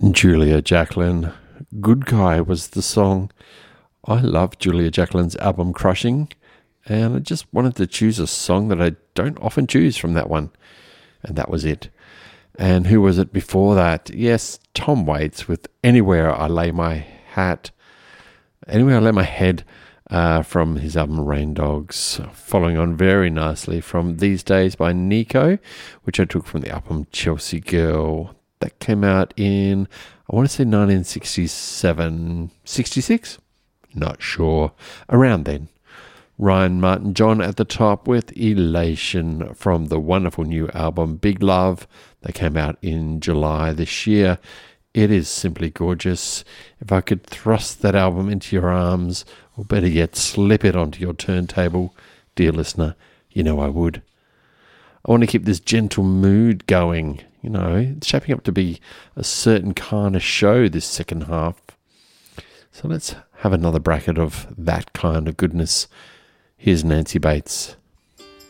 Julia Jacklin. Good Guy was the song. I love Julia Jacklin's album Crushing, and I just wanted to choose a song that I don't often choose from that one, and that was it. And who was it before that? Yes, Tom Waits with Anywhere I Lay My Head, from his album Rain Dogs, following on very nicely from These Days by Nico, which I took from the album Chelsea Girl. That came out in, I want to say 1967, 66? Not sure. Around then. Ryan Martin John at the top with Elation from the wonderful new album Big Love that came out in July this year. It is simply gorgeous. If I could thrust that album into your arms, or better yet, slip it onto your turntable, dear listener, you know I would. I want to keep this gentle mood going. You know, it's shaping up to be a certain kind of show this second half. So let's have another bracket of that kind of goodness. Here's Nancy Bates.